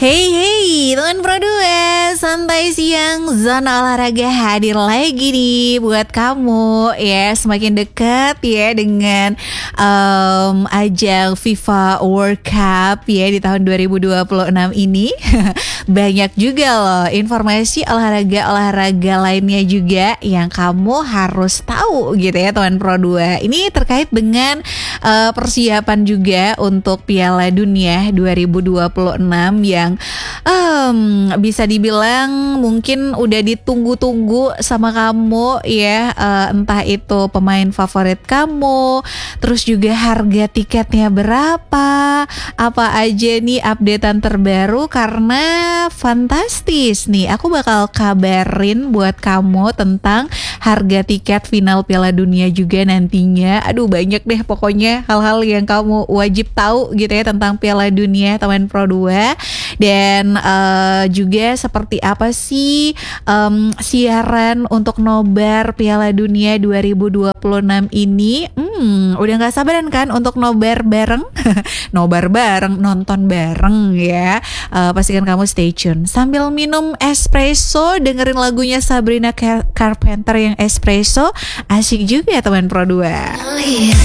Hey hey teman Pro 2, santai siang zona olahraga hadir lagi nih buat kamu ya. Semakin dekat ya dengan ajang FIFA World Cup ya di tahun 2026 ini. Banyak juga loh informasi olahraga lainnya juga yang kamu harus tahu gitu ya teman Pro 2. Ini terkait dengan persiapan juga untuk Piala Dunia 2026 yang bisa dibilang mungkin udah ditunggu-tunggu sama kamu ya, entah itu pemain favorit kamu, terus juga harga tiketnya berapa, apa aja nih updatean terbaru, karena fantastis nih, aku bakal kabarin buat kamu tentang harga tiket final Piala Dunia juga nantinya. Aduh banyak deh pokoknya hal-hal yang kamu wajib tahu gitu ya tentang Piala Dunia teman Pro 2. Dan juga seperti apa sih siaran untuk nobar Piala Dunia 2026 ini. Udah gak sabaran kan untuk nobar bareng? Nobar bareng, nonton bareng ya. Pastikan kamu stay tune sambil minum espresso, dengerin lagunya Sabrina Carpenter yang Espresso. Asik juga ya teman Pro 2.